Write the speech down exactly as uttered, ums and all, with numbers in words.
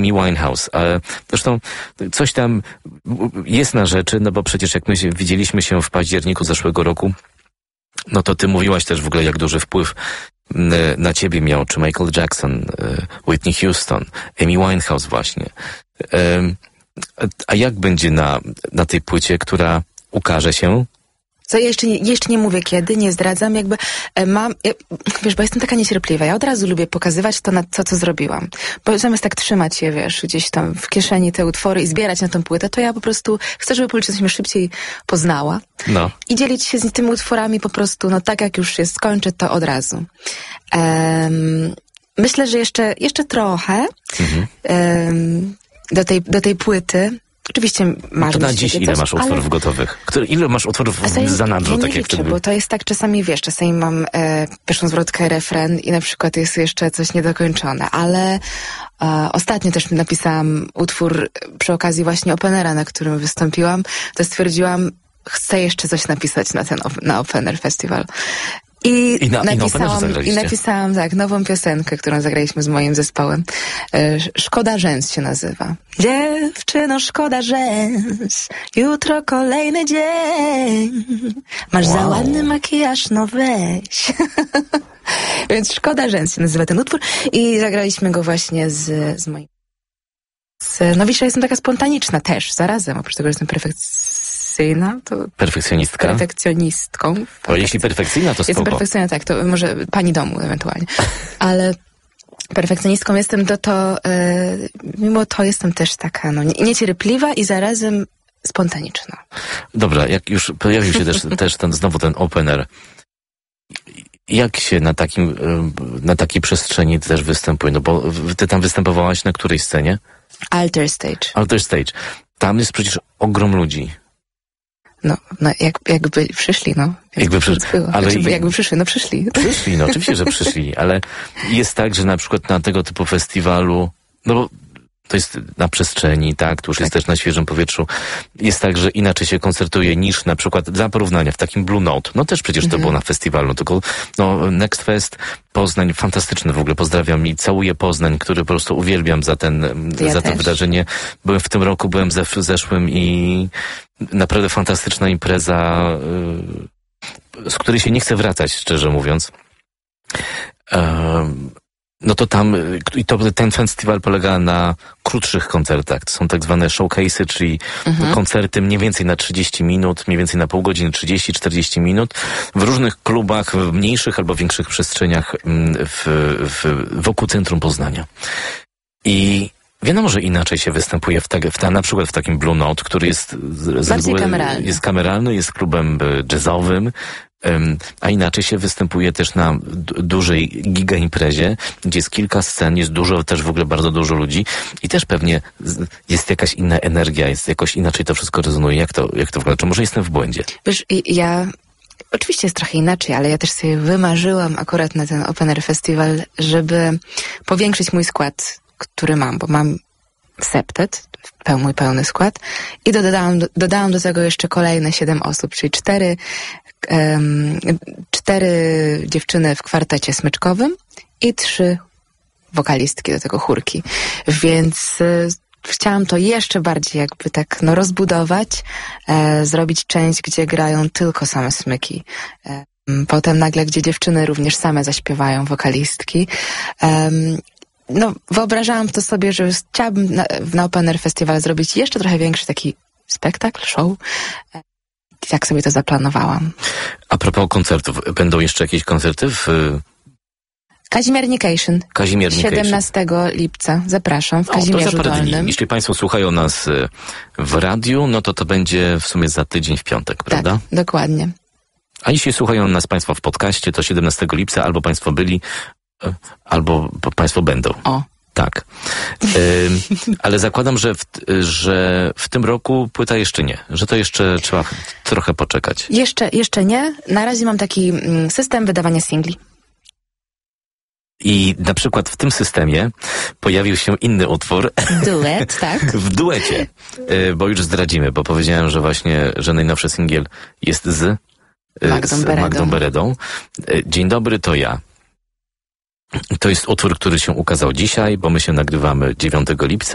Amy Winehouse. E, zresztą coś tam jest na rzeczy, no bo przecież jak my się, widzieliśmy się w październiku zeszłego roku, no to ty mówiłaś też w ogóle, jak duży wpływ na ciebie miał, czy Michael Jackson, Whitney Houston, Amy Winehouse właśnie. A jak będzie na, na tej płycie, która ukaże się? Co, ja jeszcze, nie, jeszcze nie mówię kiedy, nie zdradzam, jakby e, mam, ja, wiesz, bo jestem taka niecierpliwa, ja od razu lubię pokazywać to, na, co, co zrobiłam. Bo zamiast tak trzymać je, wiesz, gdzieś tam w kieszeni te utwory i zbierać na tą płytę, to ja po prostu chcę, żeby publiczność mnie szybciej poznała. No. I dzielić się z tymi utworami po prostu, no tak jak już je skończę, to od razu. Um, myślę, że jeszcze, jeszcze trochę mhm. um, do, tej, do tej płyty. Oczywiście masz. To na dziś ile coś, masz utworów ale... gotowych? Które, ile masz utworów w zanadrzu? Ja nie tak jak liczę, wtedy... bo to jest tak, czasami wiesz, czasami mam e, pierwszą zwrotkę, refren i na przykład jest jeszcze coś niedokończone, ale e, ostatnio też napisałam utwór przy okazji właśnie openera, na którym wystąpiłam, to stwierdziłam, chcę jeszcze coś napisać na ten na Opener Festival. I, I, na, napisałam, i, i napisałam tak, nową piosenkę, którą zagraliśmy z moim zespołem. E, Szkoda rzęs się nazywa. Dziewczyno, szkoda rzęs, jutro kolejny dzień. Masz wow. za ładny makijaż, no weź. Więc Szkoda rzęs się nazywa ten utwór i zagraliśmy go właśnie z, z moim... Z, no wiesz, ja jestem taka spontaniczna też, zarazem, oprócz tego, że jestem perfekcyjna. To perfekcjonistka? Perfekcjonistką. O, jeśli perfekcyjna, to spoko. Jestem perfekcyjna, tak, to może pani domu ewentualnie. Ale perfekcjonistką jestem, to to, yy, mimo to jestem też taka, no, niecierpliwa i zarazem spontaniczna. Dobra, jak już pojawił się też, też ten, znowu ten opener, jak się na takim, na takiej przestrzeni też występuje? No bo ty tam występowałaś na której scenie? Alter Stage. Alter Stage. Tam jest przecież ogrom ludzi. No, no jak, jakby przyszli, no. Jakby, przy... ale... znaczy, jakby przyszli, no przyszli. Przyszli, no oczywiście, że przyszli, ale jest tak, że na przykład na tego typu festiwalu, no bo to jest na przestrzeni, tak, to już tak. jest też na świeżym powietrzu. Jest tak, że inaczej się koncertuje niż na przykład, dla porównania, w takim Blue Note. No też przecież to mhm. było na festiwalu, tylko no Next Fest, Poznań, fantastyczny w ogóle, pozdrawiam i całuję Poznań, który po prostu uwielbiam za ten, ja za to też. wydarzenie. Byłem w tym roku, byłem ze, w zeszłym i naprawdę fantastyczna impreza, yy, z której się nie chce wracać, szczerze mówiąc. Yy, No to tam, i to ten festiwal polega na krótszych koncertach. To są tak zwane showcase'y, czyli mhm. koncerty mniej więcej na trzydzieści minut, mniej więcej na pół godziny, trzydzieści czterdzieści minut, w różnych klubach, w mniejszych albo większych przestrzeniach w, w, wokół centrum Poznania. I wiadomo, że inaczej się występuje w, tak, w ta, na przykład w takim Blue Note, który jest z reguły, kameralny. jest kameralny, jest klubem jazzowym, a inaczej się występuje też na dużej giga imprezie, gdzie jest kilka scen, jest dużo, też w ogóle bardzo dużo ludzi i też pewnie jest jakaś inna energia, jest jakoś inaczej to wszystko rezonuje. Jak to, jak to wygląda? Czy może jestem w błędzie? Wiesz, ja... Oczywiście jest trochę inaczej, ale ja też sobie wymarzyłam akurat na ten Open Air Festival, żeby powiększyć mój skład, który mam, bo mam septet, mój pełny skład i dodałam, dodałam do tego jeszcze kolejne siedem osób, czyli cztery Um, cztery dziewczyny w kwartecie smyczkowym i trzy wokalistki do tego chórki. Więc y, chciałam to jeszcze bardziej jakby tak no rozbudować, e, zrobić część, gdzie grają tylko same smyki. E, potem nagle, gdzie dziewczyny również same zaśpiewają, wokalistki. E, no wyobrażałam to sobie, że chciałabym na, na Open Air Festival zrobić jeszcze trochę większy taki spektakl, show. E, Jak sobie to zaplanowałam. A propos koncertów, będą jeszcze jakieś koncerty w... Kazimiernication. Kazimiernication. siedemnastego lipca. Zapraszam w Kazimierzu Dolnym. Jeśli Państwo słuchają nas w radiu, no to to będzie w sumie za tydzień w piątek, prawda? Tak, dokładnie. A jeśli słuchają nas Państwo w podcaście, to siedemnastego lipca albo Państwo byli, albo Państwo będą. O. Tak. Ym, ale zakładam, że w, że w tym roku płyta jeszcze nie. Że to jeszcze trzeba trochę poczekać. Jeszcze, jeszcze nie. Na razie mam taki system wydawania singli. I na przykład w tym systemie pojawił się inny utwór. Duet, tak. W duecie. Yy, bo już zdradzimy, bo powiedziałem, że właśnie, że najnowszy singiel jest z, yy, Magdą z Beredą. Magdą Beredą. Yy, Dzień dobry, to ja. To jest utwór, który się ukazał dzisiaj, bo my się nagrywamy dziewiątego lipca.